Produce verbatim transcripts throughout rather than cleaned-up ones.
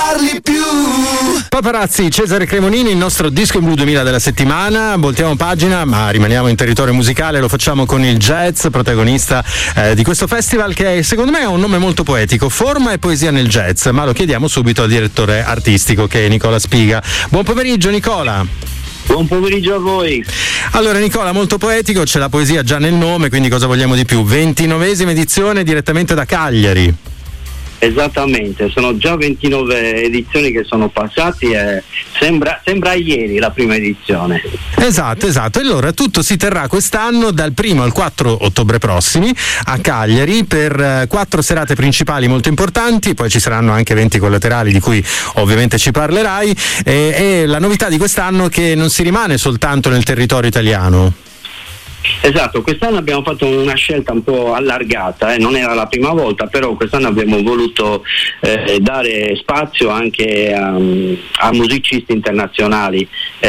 parli più. Paparazzi, Cesare Cremonini, il nostro disco in blu duemila della settimana. Voltiamo pagina, ma rimaniamo in territorio musicale. Lo facciamo con il jazz, protagonista eh, di questo festival, che secondo me ha un nome molto poetico: Forma e poesia nel jazz. Ma lo chiediamo subito al direttore artistico, che è Nicola Spiga. Buon pomeriggio, Nicola. Buon pomeriggio a voi. Allora, Nicola, molto poetico, c'è la poesia già nel nome, quindi cosa vogliamo di più? ventinovesima edizione direttamente da Cagliari. Esattamente, sono già ventinove edizioni che sono passate e sembra, sembra ieri la prima edizione. Esatto, esatto. E allora tutto si terrà quest'anno dal primo al quattro ottobre prossimi a Cagliari per quattro serate principali molto importanti, poi ci saranno anche eventi collaterali di cui ovviamente ci parlerai, e, e la novità di quest'anno è che non si rimane soltanto nel territorio italiano. Esatto, quest'anno abbiamo fatto una scelta un po' allargata, eh? non era la prima volta, però quest'anno abbiamo voluto eh, dare spazio anche a, a musicisti internazionali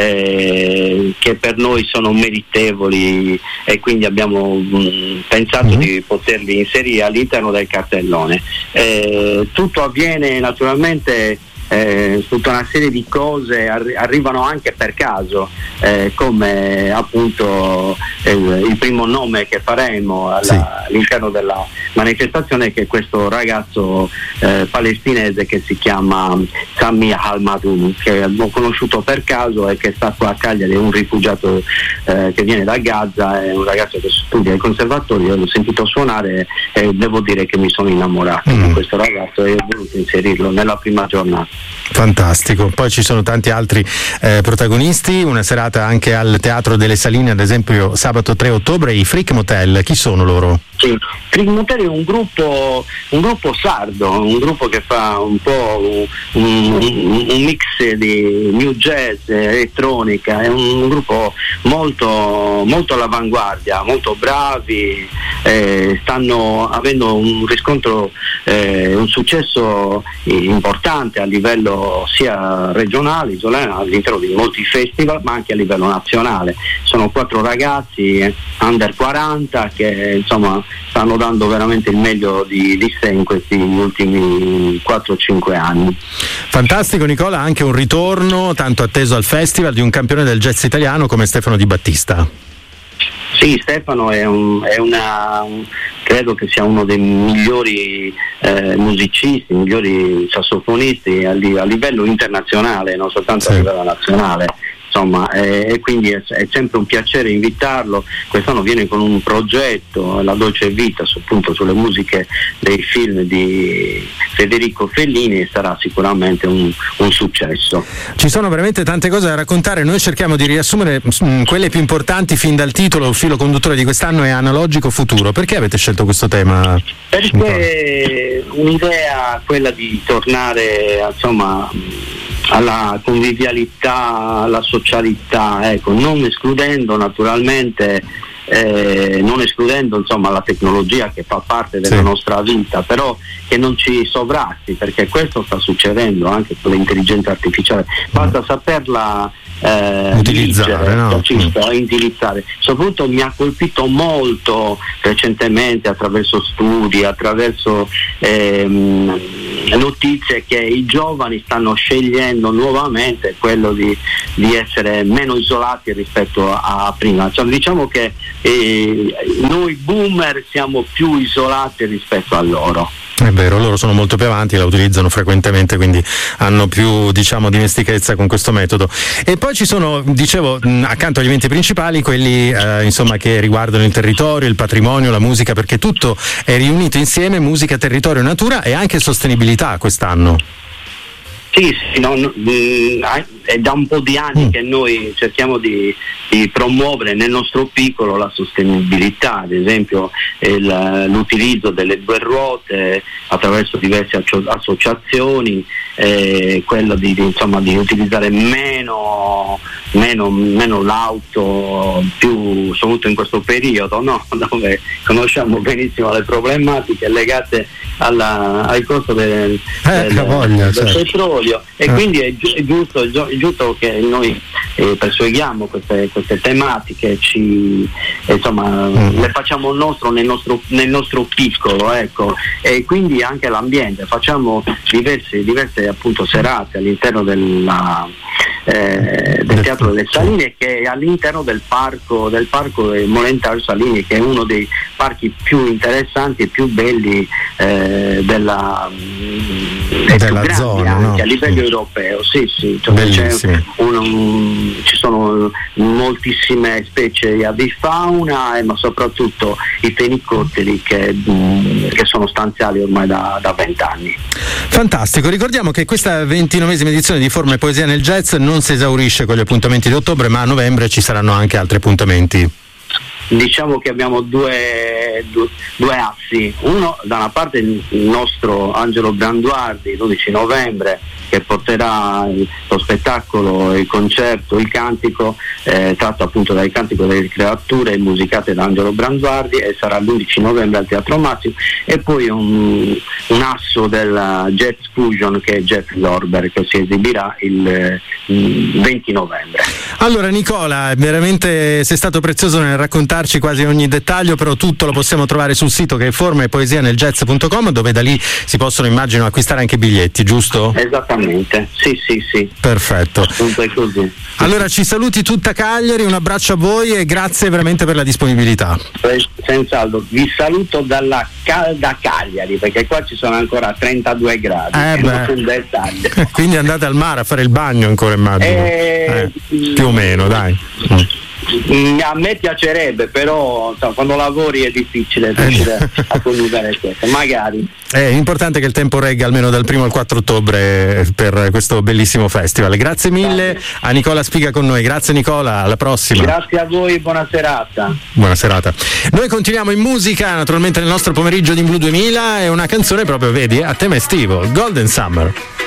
eh, che per noi sono meritevoli, e quindi abbiamo mh, pensato mm-hmm. di poterli inserire all'interno del cartellone. Eh, tutto avviene naturalmente. Eh, tutta una serie di cose arri- arrivano anche per caso, eh, come appunto eh, il primo nome che faremo alla, sì. all'interno della manifestazione, che è questo ragazzo eh, palestinese che si chiama Sami Al-Madoun, che ho conosciuto per caso e che sta qua a Cagliari, è un rifugiato eh, che viene da Gaza, è un ragazzo che studia al conservatorio, l'ho sentito suonare e devo dire che mi sono innamorato mm. di questo ragazzo e ho voluto inserirlo nella prima giornata. Fantastico. Poi ci sono tanti altri eh, protagonisti, una serata anche al Teatro delle Saline, ad esempio sabato tre ottobre, i Freak Motel. Chi sono loro? Sì, Freak Motel è un gruppo un gruppo sardo, un gruppo che fa un po' un, un, un mix di new jazz, elettronica, è un gruppo molto molto all'avanguardia, molto bravi, eh, stanno avendo un riscontro, eh, un successo importante a livello sia regionale, isolano, all'interno di molti festival, ma anche a livello nazionale. Sono quattro ragazzi eh, under quaranta che insomma stanno dando veramente il meglio di, di sé in questi ultimi quattro cinque anni. Fantastico, Nicola, anche un ritorno tanto atteso al festival di un campione del jazz italiano come Stefano Di Battista. Sì, Stefano è, un, è una credo che sia uno dei migliori eh, musicisti, migliori sassofonisti a, li, a livello internazionale, non soltanto sì. a livello nazionale. Insomma, eh, e quindi è, è sempre un piacere invitarlo. Quest'anno viene con un progetto, La Dolce Vita, su, appunto sulle musiche dei film di Federico Fellini, e sarà sicuramente un, un successo. Ci sono veramente tante cose da raccontare, noi cerchiamo di riassumere mh, quelle più importanti fin dal titolo. Il filo conduttore di quest'anno è analogico futuro. Perché avete scelto questo tema? Perché un'idea, quella di tornare insomma alla convivialità, alla socialità, ecco, non escludendo naturalmente eh, non escludendo insomma la tecnologia che fa parte della sì. nostra vita, però che non ci sovrasti, perché questo sta succedendo anche con l'intelligenza artificiale, basta saperla eh, utilizzare, no? ci sto, utilizzare. Soprattutto mi ha colpito molto recentemente attraverso studi, attraverso ehm, notizie, che i giovani stanno scegliendo nuovamente quello di, di essere meno isolati rispetto a, a prima. Cioè, diciamo che eh, noi boomer siamo più isolati rispetto a loro. È vero, loro sono molto più avanti, la utilizzano frequentemente, quindi hanno più, diciamo, dimestichezza con questo metodo. E poi ci sono, dicevo, accanto agli eventi principali, quelli eh, insomma che riguardano il territorio, il patrimonio, la musica, perché tutto è riunito insieme: musica, territorio, natura e anche sostenibilità quest'anno. Sì, sì, no, no, è da un po' di anni mm. che noi cerchiamo di, di promuovere nel nostro piccolo la sostenibilità, ad esempio il, l'utilizzo delle due ruote attraverso diverse asso- associazioni, eh, quello di, di, insomma, di utilizzare meno, meno, meno l'auto, più soprattutto in questo periodo, no? Dove conosciamo benissimo le problematiche legate alla, al costo del, eh, del, voglia, del certo. petrolio, e eh. quindi è, gi- è, giusto, è giusto che noi eh, perseguiamo queste, queste tematiche, ci, insomma, mm. le facciamo nostro nel nostro, nel nostro piccolo, ecco, e quindi anche l'ambiente, facciamo diverse, diverse appunto serate all'interno della, eh, del Teatro delle Saline, che è all'interno del parco del parco Molentaro Salini, che è uno dei parchi più interessanti e più belli eh, della, della più grandi zona, anche no? a livello mm. europeo. Sì, sì, cioè c'è un, un, ci sono moltissime specie di avifauna, eh, ma soprattutto i fenicotteri che, mh, che sono stanziali ormai da vent'anni. Fantastico, ricordiamo che questa ventinovesima edizione di Forma e Poesia nel Jazz non si esaurisce con gli appuntamenti di ottobre, ma a novembre ci saranno anche altri appuntamenti. Diciamo che abbiamo due, due, due assi, uno da una parte il nostro Angelo Branduardi l'undici novembre, che porterà lo spettacolo, il concerto, il cantico, eh, tratto appunto dal Cantico delle Creature, musicate da Angelo Branduardi, e sarà l'undici novembre al Teatro Massimo, e poi un, un asso della Jazz Fusion che è Jeff Lorber, che si esibirà il, il venti novembre. Allora Nicola, veramente sei stato prezioso nel raccontarci quasi ogni dettaglio, però tutto lo possiamo trovare sul sito che è forma e poesia nel jazz punto com, dove da lì si possono, immagino, acquistare anche biglietti, giusto? Esattamente, sì sì sì. Perfetto. Appunto è così. Allora ci saluti tutta Cagliari, un abbraccio a voi e grazie veramente per la disponibilità. Senz'altro, vi saluto dalla calda Cagliari, perché qua ci sono ancora trentadue gradi, eh beh. Quindi andate al mare a fare il bagno ancora, immagino. Eh, eh, più o meno, dai. A me piacerebbe, però insomma, quando lavori è difficile riuscire a coniugare questo, magari. È importante che il tempo regga almeno dal primo al quattro ottobre per questo bellissimo festival. Grazie mille a Nicola Spiga con noi. Grazie Nicola, alla prossima. Grazie a voi, buona serata. Buona serata. Noi continuiamo in musica, naturalmente nel nostro pomeriggio di Blu duemila, è una canzone proprio, vedi, a tema estivo, Golden Summer.